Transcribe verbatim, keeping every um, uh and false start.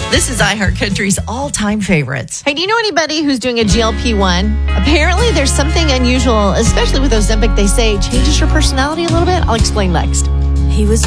This is iHeartCountry's all-time favorites. Hey, do you know anybody who's doing a G L P one? Apparently, there's something unusual, especially with Ozempic. They say changes your personality a little bit. I'll explain next. He was